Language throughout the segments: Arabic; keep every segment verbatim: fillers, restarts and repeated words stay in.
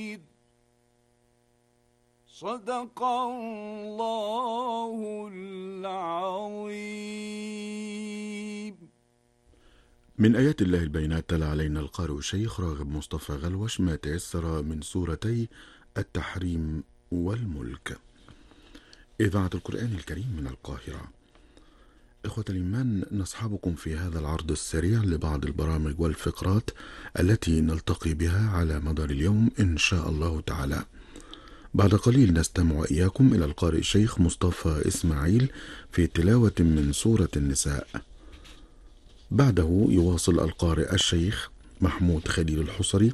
صدق الله العظيم. من آيات الله البينات تلا علينا القارئ الشيخ راغب مصطفى غلوش ما تيسر من سورتي التحريم والملك. إذاعة القرآن الكريم من القاهرة. إخوة الإيمان، نصحبكم في هذا العرض السريع لبعض البرامج والفقرات التي نلتقي بها على مدار اليوم إن شاء الله تعالى. بعد قليل نستمع إياكم إلى القارئ الشيخ مصطفى إسماعيل في تلاوة من سورة النساء. بعده يواصل القارئ الشيخ محمود خليل الحصري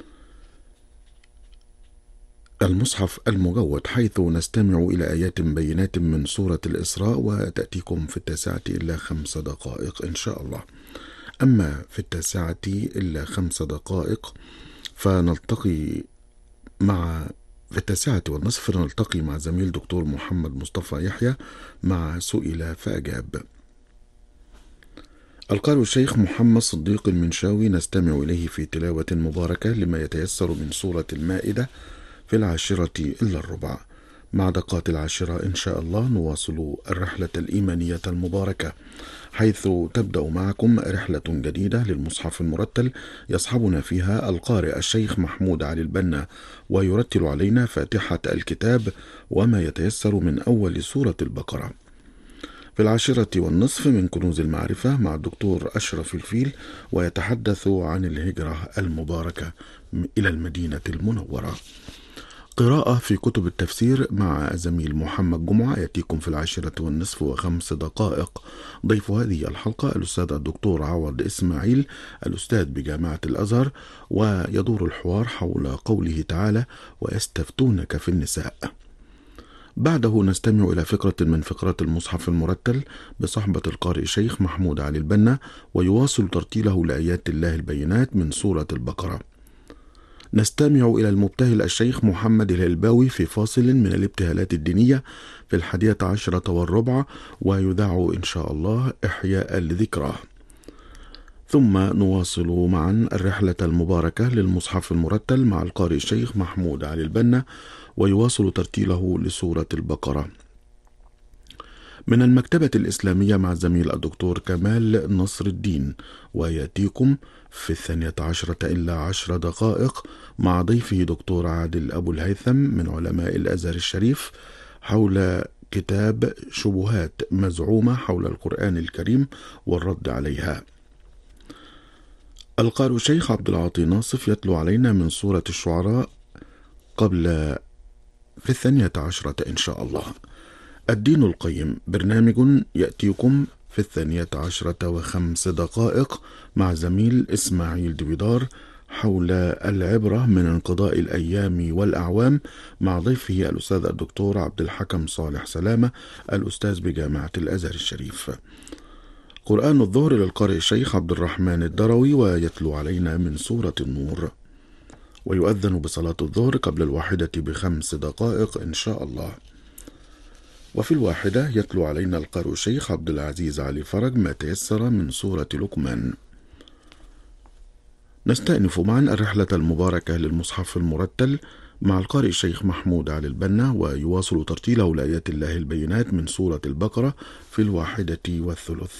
المصحف المجود، حيث نستمع إلى آيات بينات من سورة الإسراء، وتأتيكم في التاسعة إلا خمس دقائق إن شاء الله. أما في التاسعة إلا خمس دقائق فنلتقي مع في التاسعة والنصف نلتقي مع زميل دكتور محمد مصطفى يحيى مع سئل فأجاب. القارئ الشيخ محمد صديق المنشاوي نستمع إليه في تلاوة مباركة لما يتيسر من سورة المائدة في العاشرة إلا الربع. مع دقات العاشرة إن شاء الله نواصل الرحلة الإيمانية المباركة، حيث تبدأ معكم رحلة جديدة للمصحف المرتل يصحبنا فيها القارئ الشيخ محمود علي البنا، ويرتل علينا فاتحة الكتاب وما يتيسر من أول سورة البقرة. في العاشرة والنصف من كنوز المعرفة مع الدكتور أشرف الفيل، ويتحدث عن الهجرة المباركة إلى المدينة المنورة. قراءة في كتب التفسير مع زميل محمد جمعة يأتيكم في العاشرة والنصف وخمس دقائق. ضيف هذه الحلقة الأستاذ الدكتور عوض إسماعيل، الأستاذ بجامعة الأزهر، ويدور الحوار حول قوله تعالى ويستفتونك في النساء. بعده نستمع إلى فقرة من فقرات المصحف المرتل بصحبة القارئ الشيخ محمود علي البنا، ويواصل ترتيله لآيات الله البينات من سورة البقرة. نستمع إلى المبتهل الشيخ محمد الهلباوي في فاصل من الابتهالات الدينية في الحادية عشرة والربع، ويذاع إن شاء الله إحياء لذكراه. ثم نواصل معا الرحلة المباركة للمصحف المرتل مع القارئ الشيخ محمود علي البنا، ويواصل ترتيله لسورة البقرة. من المكتبة الإسلامية مع الزميل الدكتور كمال نصر الدين، ويأتيكم في الثانية عشرة إلا عشر دقائق مع ضيفه دكتور عادل أبو الهيثم من علماء الأزهر الشريف حول كتاب شبهات مزعومة حول القرآن الكريم والرد عليها. القارئ الشيخ عبد العاطي ناصف يتلو علينا من سورة الشعراء قبل في الثانية عشرة إن شاء الله. الدين القيم برنامج يأتيكم في الثانية عشرة وخمس دقائق مع زميل إسماعيل دويدار حول العبرة من انقضاء الأيام والأعوام مع ضيفه الأستاذ الدكتور عبد الحكم صالح سلامة، الأستاذ بجامعة الأزهر الشريف. قرآن الظهر للقارئ الشيخ عبد الرحمن الدروي، ويتلو علينا من سورة النور. ويؤذن بصلاة الظهر قبل الواحدة بخمس دقائق إن شاء الله. وفي الواحدة يتلو علينا القارئ الشيخ عبد العزيز علي فرج ما تيسر من سورة لقمان. نستأنف معا الرحلة المباركة للمصحف المرتل مع القارئ الشيخ محمود علي البنا، ويواصل ترتيله لآيات الله البينات من سورة البقرة في الواحدة والثلث.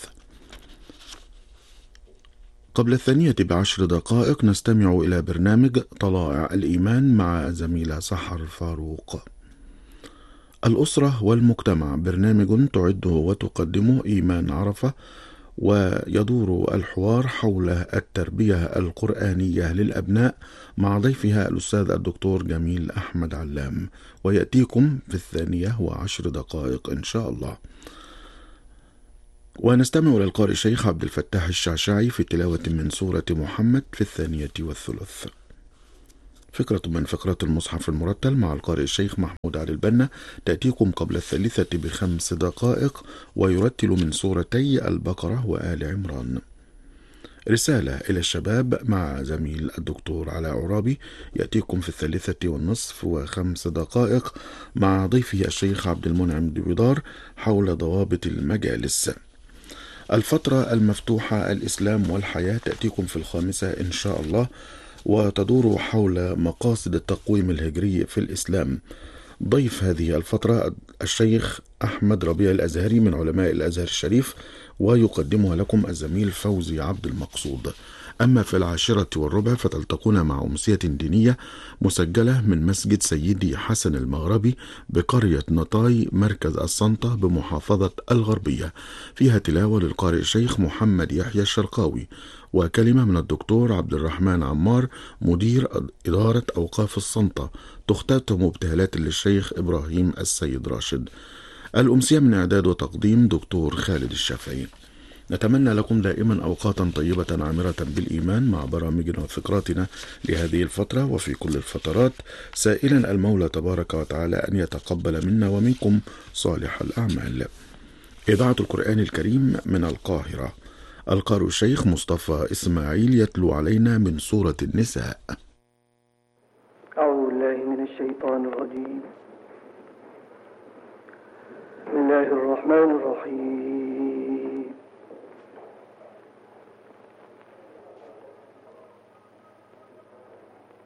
قبل الثانية بعشر دقائق نستمع إلى برنامج طلائع الإيمان مع زميلة سحر فاروق. الأسرة والمجتمع برنامج تعده وتقدمه إيمان عرفة، ويدور الحوار حول التربية القرآنية للأبناء مع ضيفها الأستاذ الدكتور جميل أحمد علام، ويأتيكم في الثانية وعشر دقائق إن شاء الله. ونستمع إلى القارئ الشيخ عبد الفتاح الشعشاعي في تلاوة من سورة محمد في الثانية والثلث. فكرة من فقرات المصحف المرتل مع القارئ الشيخ محمود علي البنا تأتيكم قبل الثالثة بخمس دقائق، ويرتل من سورتي البقرة وآل عمران. رسالة إلى الشباب مع زميل الدكتور علاء عرابي يأتيكم في الثالثة والنصف وخمس دقائق مع ضيفه الشيخ عبد المنعم دويدار حول ضوابط المجالس. الفترة المفتوحة الإسلام والحياة تأتيكم في الخامسة إن شاء الله، وتدور حول مقاصد التقويم الهجري في الإسلام. ضيف هذه الفترة الشيخ أحمد ربيع الأزهري من علماء الأزهر الشريف، ويقدمها لكم الزميل فوزي عبد المقصود. أما في العاشرة والربع فتلتقون مع أمسية دينية مسجلة من مسجد سيدي حسن المغربي بقرية نطاي مركز السنطة بمحافظة الغربية، فيها تلاوة للقارئ الشيخ محمد يحيى الشرقاوي، وكلمة من الدكتور عبد الرحمن عمار مدير إدارة أوقاف السنطة، تختتم ابتهالات للشيخ إبراهيم السيد راشد. الأمسية من إعداد وتقديم دكتور خالد الشافعي. نتمنى لكم دائما أوقاتا طيبة عامرة بالإيمان مع برامجنا وفقراتنا لهذه الفترة وفي كل الفترات، سائلا المولى تبارك وتعالى أن يتقبل منا ومنكم صالح الأعمال. إذاعة القرآن الكريم من القاهرة، القارئ الشيخ مصطفى إسماعيل يتلو علينا من سورة النساء. أعوذ بالله من الشيطان الرجيم. بسم الله الرحمن الرحيم.